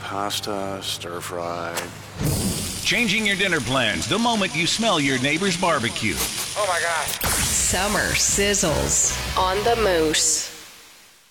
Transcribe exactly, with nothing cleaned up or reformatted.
pasta, stir fry. Changing your dinner plans the moment you smell your neighbor's barbecue. Oh my God. Summer sizzles on the Moose.